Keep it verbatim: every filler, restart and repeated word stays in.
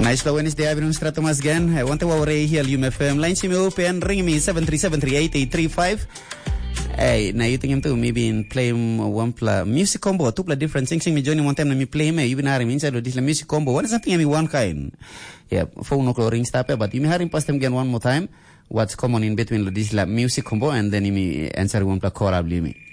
Nice the Wednesday everyone strato mas gan. I want to worry here U M F M line me open ring me seven three seven three eight eight three five. Hey, now you think him too maybe in play one play music combo two play different things me joining one time na me play me you been having inside of this music combo. What is something me one kind? Yeah, phone no ring stop but you me having past them again one more time. What's common in between this music combo and then you me answer one play chorably me.